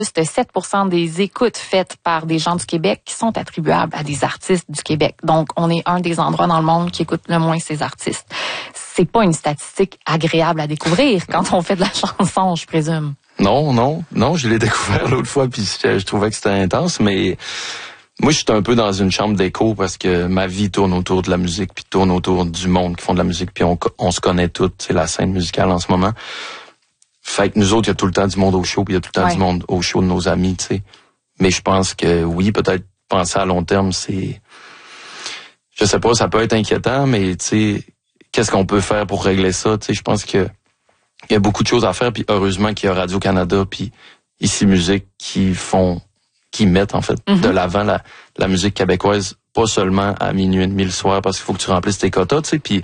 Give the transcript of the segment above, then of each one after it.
Juste 7% des écoutes faites par des gens du Québec qui sont attribuables à des artistes du Québec. Donc, on est un des endroits dans le monde qui écoute le moins ces artistes. C'est pas une statistique agréable à découvrir quand on fait de la chanson, je présume. Non, je l'ai découvert l'autre fois, puis je trouvais que c'était intense, mais moi, je suis un peu dans une chambre d'écho parce que ma vie tourne autour de la musique, puis tourne autour du monde qui font de la musique, puis on se connaît tous, c'est la scène musicale en ce moment. Fait que nous autres, il y a tout le temps du monde au show, puis il y a tout le temps du monde au show de nos amis, tu sais. Mais je pense que oui, peut-être penser à long terme, c'est... Je sais pas, ça peut être inquiétant, mais tu sais, qu'est-ce qu'on peut faire pour régler ça? Tu sais, je pense que il y a beaucoup de choses à faire, puis heureusement qu'il y a Radio-Canada, puis Ici Musique qui mettent en fait de l'avant la musique québécoise, pas seulement à minuit et demi le soir, parce qu'il faut que tu remplisses tes quotas, tu sais, puis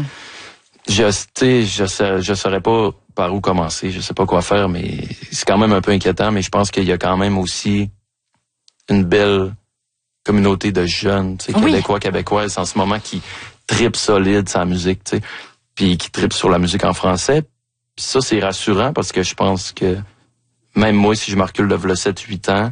je saurais pas par où commencer, je sais pas quoi faire, mais c'est quand même un peu inquiétant, mais je pense qu'il y a quand même aussi une belle communauté de jeunes, tu sais, québécoises en ce moment qui tripent solide sur la musique, tu sais, puis qui tripent sur la musique en français. Puis ça, c'est rassurant parce que je pense que même moi, si je me recule de 7-8 ans,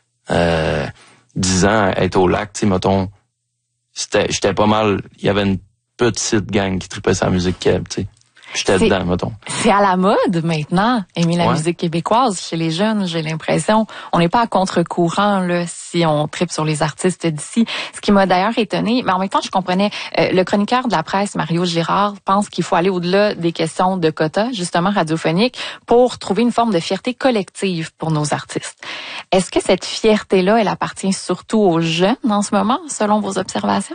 10 ans, être au lac, tu sais, mettons, j'étais pas mal, il y avait une petite gang qui tripait sa musique keb, tu sais. J'étais dedans, mettons. C'est à la mode maintenant, aimer la musique québécoise chez les jeunes, j'ai l'impression. On n'est pas à contre-courant là si on tripe sur les artistes d'ici. Ce qui m'a d'ailleurs étonné, mais en même temps, je comprenais, le chroniqueur de la presse, Mario Girard, pense qu'il faut aller au-delà des questions de quotas, justement radiophoniques, pour trouver une forme de fierté collective pour nos artistes. Est-ce que cette fierté-là, elle appartient surtout aux jeunes en ce moment, selon vos observations?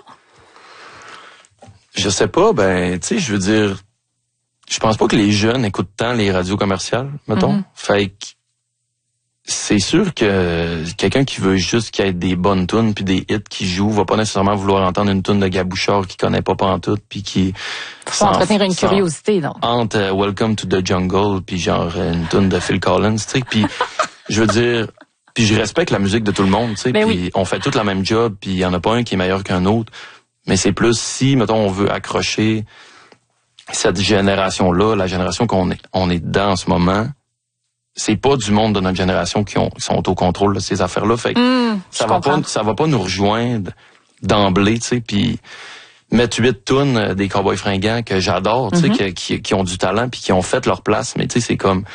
Je sais pas, tu sais, je veux dire... Je pense pas que les jeunes écoutent tant les radios commerciales, mettons. Fait que c'est sûr que quelqu'un qui veut juste qu'il y ait des bonnes tunes puis des hits qui jouent va pas nécessairement vouloir entendre une tune de Gabouchard qu'il connaît pas pantoute puis qui... Faut entretenir une curiosité, donc. Entre Welcome to the Jungle puis genre une tune de Phil Collins, tu sais. Puis je veux dire... Puis je respecte la musique de tout le monde, tu sais. Puis on fait toute la même job puis il y en a pas un qui est meilleur qu'un autre. Mais c'est plus si, mettons, on veut accrocher... cette génération-là, la génération qu'on est dedans en ce moment, c'est pas du monde de notre génération qui sont au contrôle de ces affaires-là. Fait que ça va pas nous rejoindre d'emblée, tu sais, puis mettre 8 tunes des Cowboys fringants que j'adore, tu sais, qui ont du talent puis qui ont fait leur place, mais tu sais, c'est comme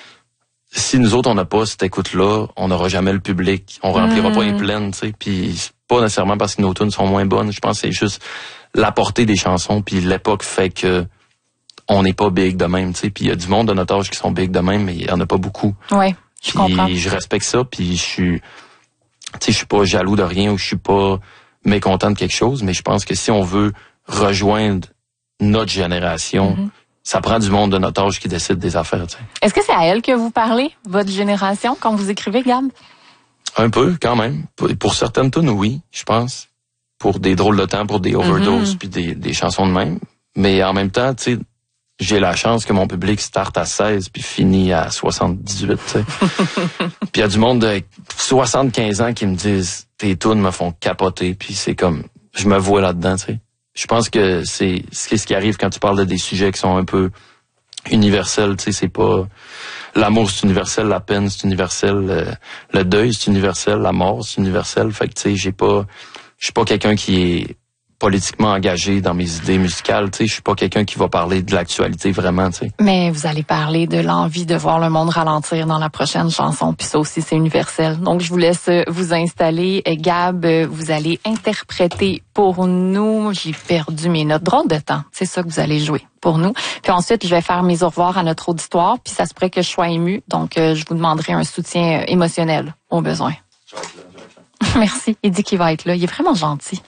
si nous autres on n'a pas cette écoute-là, on n'aura jamais le public, on remplira pas les plaines, tu sais, puis c'est pas nécessairement parce que nos tunes sont moins bonnes, je pense que c'est juste la portée des chansons puis l'époque fait que on n'est pas big de même, tu sais. Puis il y a du monde de notre âge qui sont big de même, mais il y en a pas beaucoup. Oui, je comprends. Puis je respecte ça, puis je suis pas jaloux de rien ou je suis pas mécontent de quelque chose, mais je pense que si on veut rejoindre notre génération, ça prend du monde de notre âge qui décide des affaires, tu sais. Est-ce que c'est à elle que vous parlez, votre génération, quand vous écrivez, Gab? Un peu, quand même. Pour certaines tunes, oui, je pense. Pour des drôles de temps, pour des overdoses, puis des chansons de même. Mais en même temps, tu sais, j'ai la chance que mon public starte à 16 puis finit à 78, tu sais. Puis il y a du monde de 75 ans qui me disent tes tunes me font capoter, puis c'est comme je me vois là-dedans, tu sais. Je pense que c'est ce qui arrive quand tu parles de des sujets qui sont un peu universels, tu sais, c'est pas l'amour c'est universel, la peine c'est universel, le deuil c'est universel, la mort c'est universel. Fait que tu sais, je suis pas quelqu'un qui est politiquement engagé dans mes idées musicales, tu sais, je suis pas quelqu'un qui va parler de l'actualité vraiment, tu sais. Mais vous allez parler de l'envie de voir le monde ralentir dans la prochaine chanson, puis ça aussi c'est universel. Donc je vous laisse vous installer. Gab, vous allez interpréter pour nous, j'ai perdu mes notes, drôle de temps, c'est ça que vous allez jouer pour nous. Puis ensuite, je vais faire mes au revoir à notre auditoire, puis ça se pourrait que je sois émue, donc je vous demanderai un soutien émotionnel au besoin. Je vais être là. Merci, il dit qu'il va être là, il est vraiment gentil.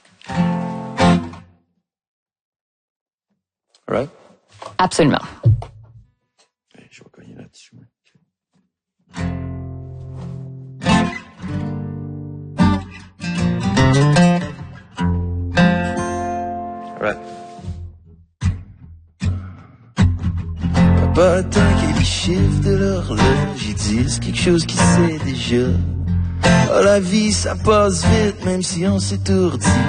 Right? Absolument. Je vais cogner là-dessus. Right. Pas attend que les chiffres de l'horloge ils disent quelque chose qui sait déjà. Oh, la vie ça passe vite même si on s'étourdit.